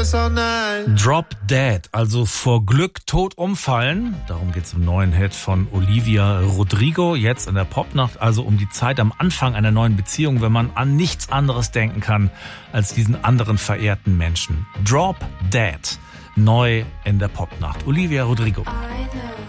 Drop Dead, also vor Glück tot umfallen. Darum geht's im neuen Hit von Olivia Rodrigo, jetzt in der Popnacht, also um die Zeit am Anfang einer neuen Beziehung, wenn man an nichts anderes denken kann als diesen anderen verehrten Menschen. Drop Dead, neu in der Popnacht. Olivia Rodrigo.